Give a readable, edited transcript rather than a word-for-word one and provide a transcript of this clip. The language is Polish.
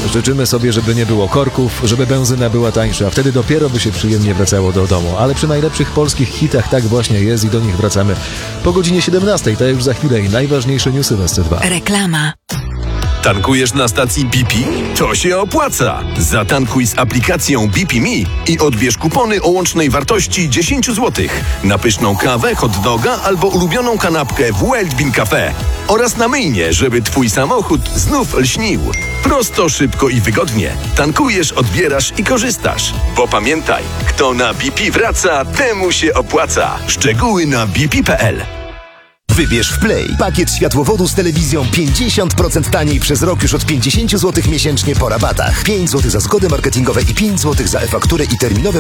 Życzymy sobie, żeby nie było korków, żeby benzyna była tańsza. Wtedy dopiero by się przyjemnie wracało do domu. Ale przy najlepszych polskich hitach tak właśnie jest i do nich wracamy po godzinie 17. To już za chwilę i najważniejsze newsy w SC2. Reklama. Tankujesz na stacji BP? To się opłaca! Zatankuj z aplikacją BP Me i odbierz kupony o łącznej wartości 10 zł na pyszną kawę, hot doga albo ulubioną kanapkę w Wild Bean Cafe oraz na myjnie, żeby twój samochód znów lśnił. Prosto, szybko i wygodnie. Tankujesz, odbierasz i korzystasz. Bo pamiętaj, kto na BP wraca, temu się opłaca. Szczegóły na bp.pl. Wybierz w Play pakiet światłowodu z telewizją 50% taniej przez rok już od 50 zł miesięcznie po rabatach. 5 zł za zgody marketingowe i 5 zł za e-fakturę i terminowe